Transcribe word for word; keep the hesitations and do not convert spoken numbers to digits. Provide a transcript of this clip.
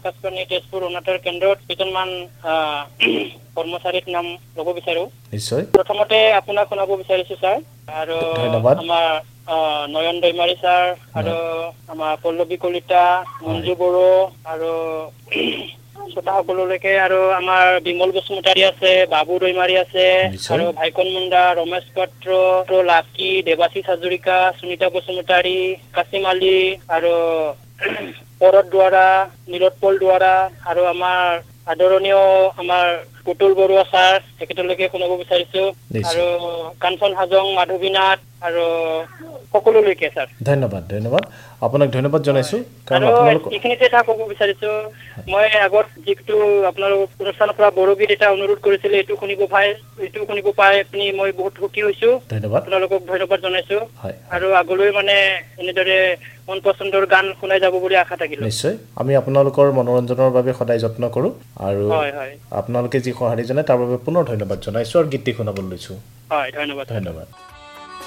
আকাশবাণী তেজপুৰ অনাতাঁৰ কেন্দ্ৰত কেইজনমান কৰ্মচাৰীৰ নাম ল'ব বিচাৰো। নিশ্চয়। প্ৰথমতে আপোনাক শুনাব বিচাৰিছো ছাৰ, আৰু ধন্যবাদ। আমাৰ নয়ন দৈমাৰী ছাৰ, আৰু আমাৰ পল্লৱী কলিতা, মঞ্জু বড়ো, আৰু শ্ৰোতাসকললৈকে, আৰু আমাৰ বিমল বসুমতাৰী আছে, বাবু দৈমাৰী আছে, আৰু ভাইকন মুণ্ডা, ৰমেশ পাত্ৰ, লাকি, দেৱাশীষ হাজৰিকা, সুনীতা বসুমতাৰী, কাছিম আলী, আৰু পৰদ দুৱাৰা, নীলোৎপল দুৱাৰা, আৰু আমাৰ আদৰণীয় আমাৰ পুতুল বৰুৱা ছাৰ, তেখেতলৈকে শুনাব বিচাৰিছো, আৰু কাঞ্চন হাজং, মাধৱী নাথ, আৰু সকলোলৈকে ছাৰ। ধন্যবাদ ধন্যবাদ আপোনাক ধন্যবাদ জনাইছো। কাৰণ আপোনালোক এইখিনিতে এটা ক'ব বিচাৰিছো, মই আগত যিটো আপোনালোক অনুষ্ঠানৰ পৰা বড়োগীত এটা অনুৰোধ কৰিছিলে, এইটো শুনিব পাই এইটো শুনিব পাই আপুনি মই বহুত সুখী হৈছো। ধন্যবাদ। আপোনালোকক ধন্যবাদ জনাইছো, আৰু আগলৈ মানে এনেদৰে মন পচন্দৰ গান শুনাই যাব বুলি আশা থাকিল। নিশ্চয়, আমি আপোনালোকৰ মনোৰঞ্জনৰ বাবে সদায় যত্ন কৰোঁ, আৰু আপোনালোকে যি সঁহাৰি জনায় তাৰ বাবে পুনৰ ধন্যবাদ জনাইছো, আৰু গীতটি শুনাবলৈ লৈছো। হয়, ধন্যবাদ ধন্যবাদ।